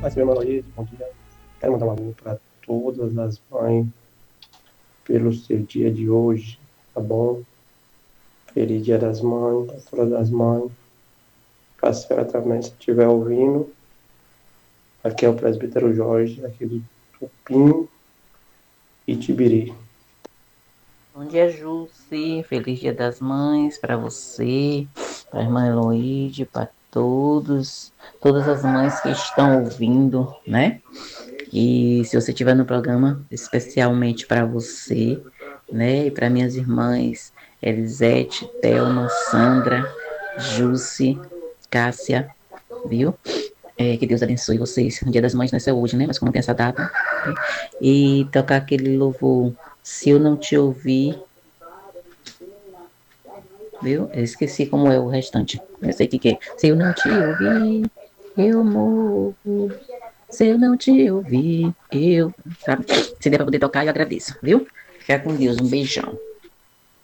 Assim, meu nome é Luiz, bom dia. Quero mandar um alô para todas as mães pelo seu dia de hoje, tá bom? Feliz Dia das Mães, a todas as mães. Para a senhora também, se estiver ouvindo. Aqui é o presbítero Jorge, aqui do Tupim e Tibiri. Bom dia, Jussi. Feliz Dia das Mães para você, para a irmã Heloíde, para todas as mães que estão ouvindo, né? E se você estiver no programa, especialmente para você, né? E para minhas irmãs, Elisete, Thelma, Sandra, Jussi, Cássia, viu? Que Deus abençoe vocês. O Dia das Mães não é hoje, né? Mas como tem essa data, né? E tocar aquele louvor, Se Eu Não Te Ouvir, viu? Eu esqueci como é o restante. Eu sei que é. Se eu não te ouvir, eu morro. Se eu não te ouvir, eu. Sabe? Se der pra poder tocar, eu agradeço, viu? Fica com Deus. Um beijão.